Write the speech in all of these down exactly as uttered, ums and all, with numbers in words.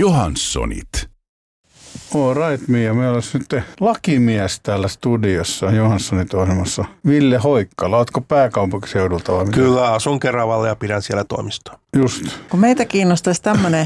Johanssonit. All right, Mia. Meillä olisi nyt lakimies täällä studiossa Johanssonit ohjelmassa. Ville Hoikkala, ootko pääkaupunkiseudulta vai mitä? Kyllä, asun Keravalla ja pidän siellä toimistoa. Just. Kun meitä kiinnostaisi tämmöinen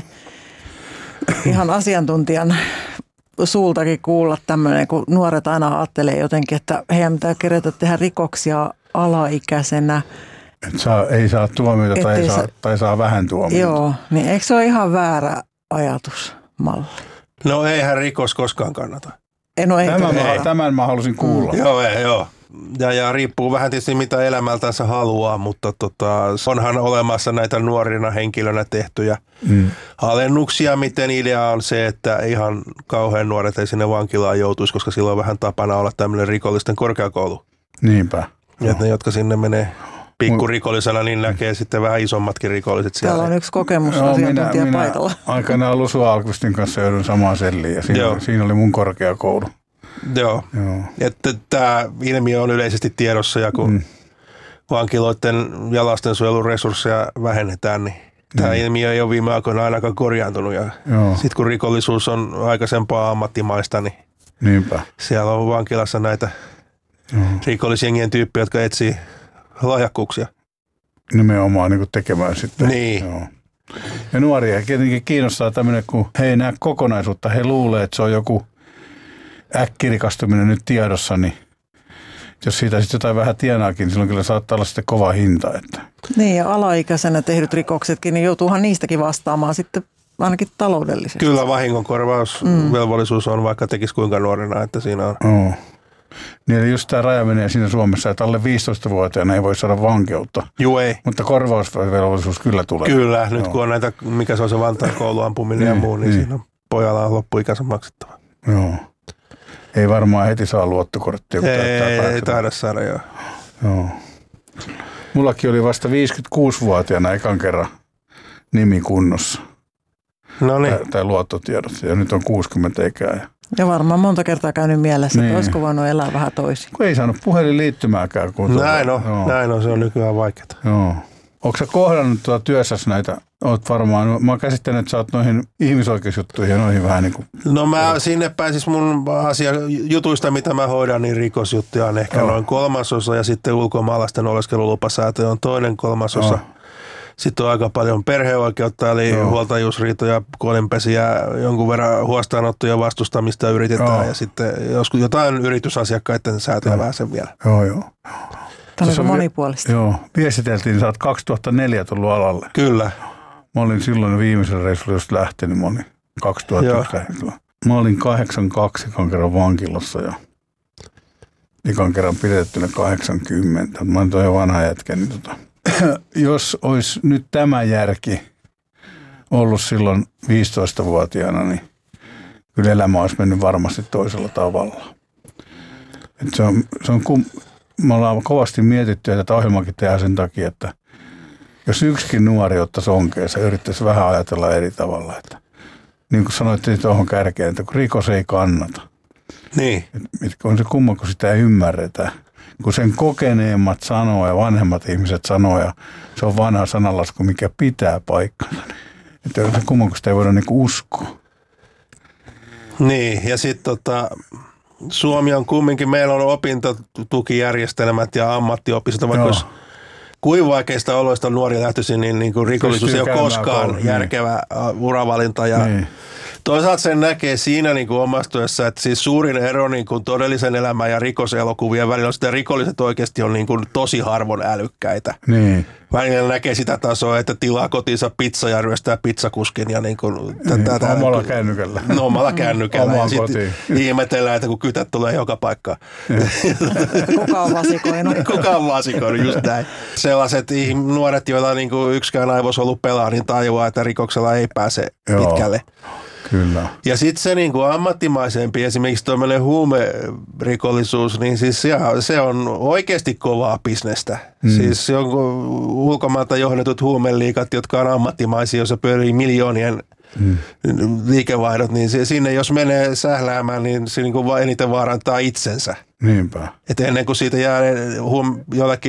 ihan asiantuntijan suultakin kuulla tämmöinen, kun nuoret aina ajattelee jotenkin, että heidän pitää kerätä tehdä rikoksia alaikäisenä. Et saa, ei saa tuomiota tai, ei saa, saa, tai saa vähän tuomiota. Joo, niin eikö se ole ihan väärä ajatusmalli? No eihän rikos koskaan kannata. Ei, no ei tämän, mä, tämän mä halusin kuulla. Mm. Joo, ei, joo. Ja, ja riippuu vähän tietysti mitä elämältänsä haluaa, mutta tota, onhan olemassa näitä nuorina henkilönä tehtyjä mm. alennuksia, miten idea on se, että ihan kauhean nuoret ei sinne vankilaan joutuisi, koska silloin on vähän tapana olla tämmöinen rikollisten korkeakoulu. Niinpä. Ja ne, jotka sinne menee pikkurikollisena, niin näkee mm. sitten vähän isommatkin rikolliset siellä. Täällä on yksi kokemusasiantuntija minä, paikalla. Minä aikanaan Lusu Alkvistin kanssa joudun samaan selliin ja siinä, oli, siinä oli mun korkeakoulu. Joo, Joo. Että tämä ilmiö on yleisesti tiedossa ja kun mm. vankiloiden ja lastensuojelun resursseja vähennetään, niin mm. tämä ilmiö ei ole viime aikoina ainakaan korjaantunut. Ja sitten kun rikollisuus on aikaisempaa ammattimaista, niin Niinpä. siellä on vankilassa näitä Joo. rikollisjengien tyyppejä, jotka etsii lahjakkuuksia. Nimenomaan niin kuin tekemään sitten. Niin. Joo. Ja nuoria tietenkin kiinnostaa tämmöinen, kun he ei näe kokonaisuutta. He luulee, että se on joku äkkirikastuminen nyt tiedossa, niin jos siitä sitten jotain vähän tienaakin, niin silloin kyllä saattaa olla sitten kova hinta. Että. Niin ja alaikäisenä tehdyt rikoksetkin, niin joutuuhan niistäkin vastaamaan sitten ainakin taloudellisesti. Kyllä vahingonkorvausvelvollisuus on, vaikka tekisi kuinka nuorena, että siinä on. Oh. Niin eli just tämä raja menee siinä Suomessa, että alle viisitoistavuotiaana ei voi saada vankeutta. Juu ei. Mutta korvausvelvollisuus kyllä tulee. Kyllä, nyt Joo. kun on näitä, mikä se on se Vantaan kouluampuminen ja muu, niin, niin siinä on pojalla on loppuikänsä maksettava. Joo. Ei varmaan heti saa luottokorttia, kun ei, täyttää ei taida saada, joo. Joo. Mullakin oli vasta viisikymmentäkuusivuotiaana ekan kerran nimi kunnossa. No niin. Tai, tai luottotiedot. Ja nyt on kuusikymmentä ikää. Ja varmaan monta kertaa käynyt mielessä, niin. että olisiko voinut elää vähän toisin. Kun ei saanut puhelinliittymääkään. Näin on, Joo. näin on, se on nykyään vaikeaa. Joo. Oletko sä kohdannut tuota työssäsi näitä? Oot varmaan, mä käsittelen, että sä oot noihin ihmisoikeusjuttuihin ja noihin vähän niin kuin. No mä joo. sinne päin, siis mun asia, jutuista, mitä mä hoidan, niin rikosjuttuja on ehkä joo. noin kolmasosa ja sitten ulkomaalaisten oleskelulupasäätö on toinen kolmasosa. Joo. Sitten on aika paljon perheoikeutta, eli Joo. huoltajuusriitoja, kuolinpesiä, jonkun verran huostaanottoja vastustamista yritetään joo. ja sitten joskus jotain yritysasiakkaiden säätöjä vähän sen vielä. Joo, joo. Tämä on monipuolista. Joo, viestiteltiin, sä oot kaksituhattaneljä tullut alalle. Kyllä. Mä olin silloin viimeisellä reissulla just lähtenyt, mä olin kaksituhatta. Mä olin kahdeksankymmentäkaksi ekan kerran vankilassa ja ekan kerran pidettynä kahdeksankymmentä. Mä olin toi vanha jätkä, niin tota. Jos olisi nyt tämä järki ollut silloin viisitoistavuotiaana, niin kyllä elämä olisi mennyt varmasti toisella tavalla. Et se on, se on kum, me ollaan kovasti mietitty, että tätä ohjelmakin tehdään sen takia, että jos yksikin nuori ottaisi onkeensa, yrittäisi vähän ajatella eri tavalla. Että, niin kuin sanoitte tuohon kärkeen, että kun rikos ei kannata. Niin. Mitkä on se kumma, kun sitä ei ymmärretä. Kun sen kokeneemmat sanoo ja vanhemmat ihmiset sanoo ja se on vanha sananlasku, mikä pitää paikkansa. Että on se kumman, kun sitä ei voida niinku uskoa. Niin, ja sitten tota, Suomi on kumminkin, meillä on opintotukijärjestelmät ja ammattiopistot, vaikka jos kuin vaikeista oloista nuori lähtöisin, niin, niin kuin rikollisuus ei ole koskaan koulu, järkevä niin. uravalinta ja niin. Toisaalta sen näkee siinä niin kuin omassa työssä, että siis suurin ero niin kuin todellisen elämän ja rikoselokuvien välillä on sitä, rikolliset oikeasti on niin kuin tosi harvoin älykkäitä. Niin. Välillä näkee sitä tasoa, että tilaa kotiinsa pizza ja ryöstää pizzakuskin. Ja niin kuin, niin, tätä, omalla niin, kännykällä. No omalla kännykällä. Ja sitten ihmetellään, että kun kytät tulee joka paikkaan. Kuka on vasikoinut? Kuka on vasikoinut, just näin. Sellaiset nuoret, joilla niin kuin yksikään aivosolu pelaa, niin tajuaa, että rikoksella ei pääse Joo. pitkälle. Kyllä. Ja sitten se niin kuin ammattimaisempi, esimerkiksi tuommoinen huumerikollisuus, niin siis se, se on oikeasti kovaa bisnestä. Mm. Siis jonkun ulkomailta johdetut huumeliikat, jotka on ammattimaisia, joissa pyörii miljoonien mm. liikevaihdot, niin se, sinne jos menee sähläämään, niin se niin kuin eniten vaarantaa itsensä. Niinpä. Että ennen kuin siitä jää huum, jollekin